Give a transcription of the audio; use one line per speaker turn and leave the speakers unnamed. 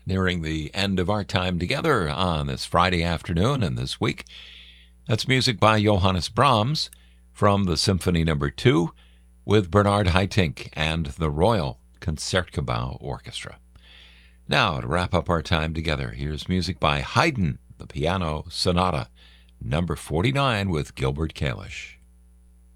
nearing the end of our time together on this Friday afternoon and this week. That's music by Johannes Brahms from the Symphony No. 2 with Bernard Haitink and the Royal Concertgebouw Orchestra. Now, to wrap up our time together, here's music by Haydn, the Piano Sonata, No. 49 with Gilbert Kalish.